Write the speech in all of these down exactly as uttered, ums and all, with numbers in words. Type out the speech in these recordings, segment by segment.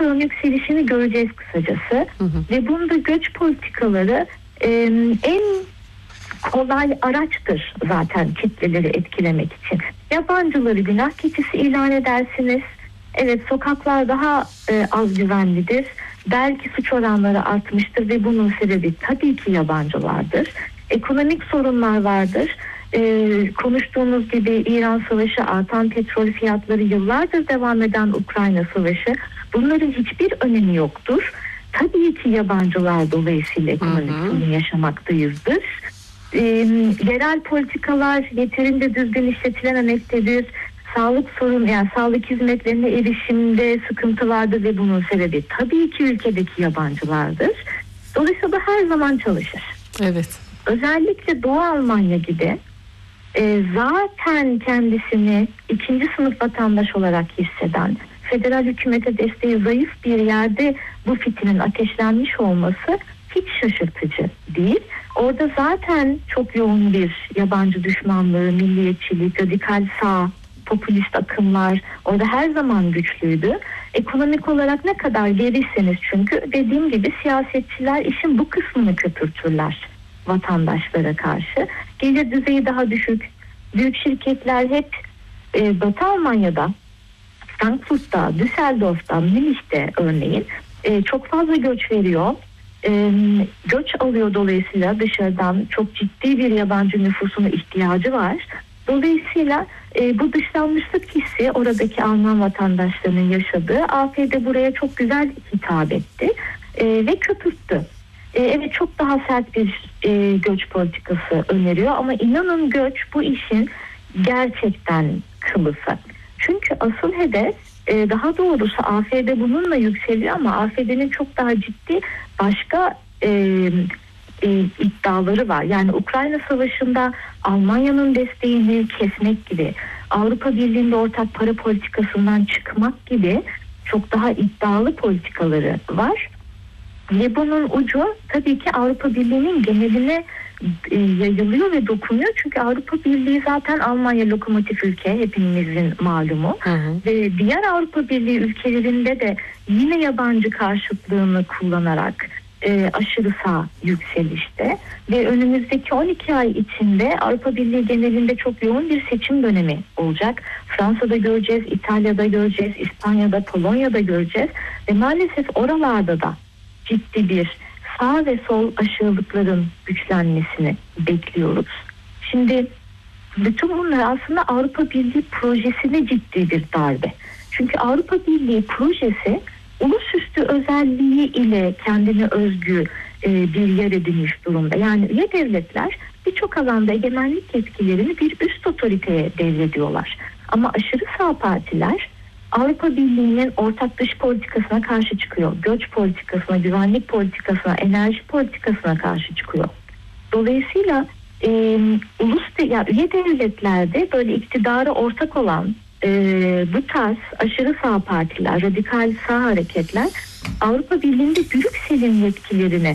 refahın yükselişini göreceğiz kısacası. Hı hı. Ve bunda göç politikaları e, en kolay araçtır zaten kitleleri etkilemek için. Yabancıları günah keçisi ilan edersiniz. Evet, sokaklar daha e, az güvenlidir. Belki suç oranları artmıştır ve bunun sebebi tabii ki yabancılardır. Ekonomik sorunlar vardır. Ee, konuştuğumuz gibi İran Savaşı, artan petrol fiyatları, yıllardır devam eden Ukrayna Savaşı, bunların hiçbir önemi yoktur. Tabii ki yabancılar dolayısıyla ekonomik sorun yaşamaktayızdır. Ee, yerel politikalar yeterince düzgün işletilememektedir. Sağlık sorun, yani sağlık hizmetlerine erişimde sıkıntı vardır ve bunun sebebi tabii ki ülkedeki yabancılardır. Dolayısıyla her zaman çalışır. Evet. Özellikle Doğu Almanya gibi e, zaten kendisini ikinci sınıf vatandaş olarak hisseden, federal hükümete desteği zayıf bir yerde bu fikrin ateşlenmiş olması hiç şaşırtıcı değil. Orada zaten çok yoğun bir yabancı düşmanlığı, milliyetçilik, radikal sağ, popülist akımlar orada her zaman güçlüydü. Ekonomik olarak ne kadar geriyseniz, çünkü dediğim gibi siyasetçiler işin bu kısmını köpürtürler vatandaşlara karşı. Gelir düzeyi daha düşük. Büyük şirketler hep e, Batı Almanya'da, Frankfurt'ta, Düsseldorf'ta, Münih'te örneğin e, çok fazla göç veriyor. E, göç alıyor, dolayısıyla dışarıdan çok ciddi bir yabancı nüfusuna ihtiyacı var. Dolayısıyla e, bu dışlanmışlık hissi oradaki Alman vatandaşlarının yaşadığı, A F D buraya çok güzel hitap etti e, ve köpürttü. E, evet, çok daha sert bir e, göç politikası öneriyor ama inanın göç bu işin gerçekten kılısı. Çünkü asıl hedef, e, daha doğrusu A F D bununla yükseliyor ama A F D'nin çok daha ciddi başka e, e, iddiaları var. Yani Ukrayna Savaşı'nda Almanya'nın desteğini kesmek gibi, Avrupa Birliği'nde ortak para politikasından çıkmak gibi çok daha iddialı politikaları var. Ve bunun ucu tabii ki Avrupa Birliği'nin geneline e, yayılıyor ve dokunuyor. Çünkü Avrupa Birliği zaten Almanya lokomotif ülke, hepimizin malumu. Hı hı. Ve diğer Avrupa Birliği ülkelerinde de yine yabancı karşıtlığını kullanarak e, aşırı sağ yükselişte. Ve önümüzdeki on iki ay içinde Avrupa Birliği genelinde çok yoğun bir seçim dönemi olacak. Fransa'da göreceğiz, İtalya'da göreceğiz, İspanya'da, Polonya'da göreceğiz. Ve maalesef oralarda da ciddi bir sağ ve sol aşırılıkların güçlenmesini bekliyoruz. Şimdi bütün bunlar aslında Avrupa Birliği projesine ciddi bir darbe. Çünkü Avrupa Birliği projesi ulusüstü özelliği ile kendine özgü e, bir yer edinmiş durumda. Yani üye devletler birçok alanda egemenlik yetkilerini bir üst otoriteye devrediyorlar. Ama aşırı sağ partiler Avrupa Birliği'nin ortak dış politikasına karşı çıkıyor. Göç politikasına, güvenlik politikasına, enerji politikasına karşı çıkıyor. Dolayısıyla e, ulus de, yani üye devletlerde böyle iktidara ortak olan e, bu tarz aşırı sağ partiler, radikal sağ hareketler Avrupa Birliği'nde Brüksel'in yetkilerini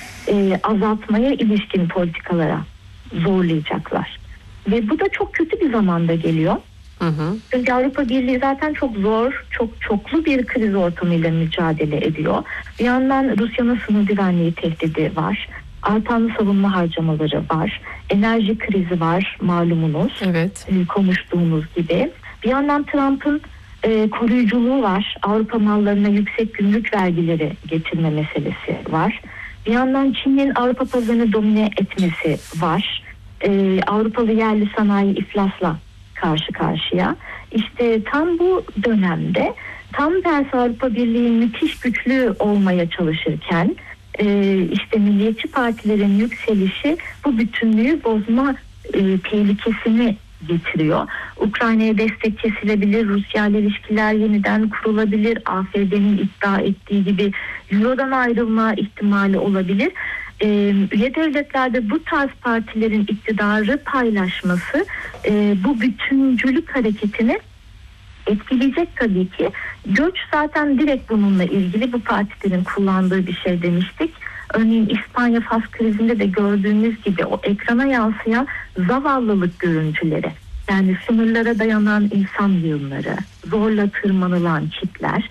e, azaltmaya ilişkin politikalara zorlayacaklar. Ve bu da çok kötü bir zamanda geliyor. Hı hı. Çünkü Avrupa Birliği zaten çok zor, çok çoklu bir kriz ortamıyla mücadele ediyor. Bir yandan Rusya'nın sınır güvenliği tehdidi var. Artan savunma harcamaları var. Enerji krizi var malumunuz. Evet. E, konuştuğumuz gibi. Bir yandan Trump'ın e, koruyuculuğu var. Avrupa mallarına yüksek gümrük vergileri getirme meselesi var. Bir yandan Çin'in Avrupa pazarını domine etmesi var. E, Avrupalı yerli sanayi iflasla karşı karşıya. İşte tam bu dönemde tam tersi Avrupa Birliği müthiş güçlü olmaya çalışırken e, işte milliyetçi partilerin yükselişi bu bütünlüğü bozma e, tehlikesini getiriyor. Ukrayna'ya destek kesilebilir, Rusya ile ilişkiler yeniden kurulabilir, A F D'nin iddia ettiği gibi Euro'dan ayrılma ihtimali olabilir. Ee, üye devletlerde bu tarz partilerin iktidarı paylaşması e, bu bütüncülük hareketini etkileyecek tabii ki. Göç zaten direkt bununla ilgili bu partilerin kullandığı bir şey demiştik. Örneğin İspanya Fas krizinde de gördüğümüz gibi o ekrana yansıyan zavallılık görüntüleri. Yani sınırlara dayanan insan yığınları, zorla tırmanılan çitler.